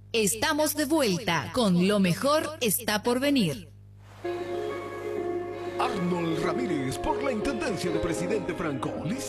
Estamos de vuelta con Lo Mejor Está por Venir. Arnold Ramírez por la Intendencia de Presidente Franco.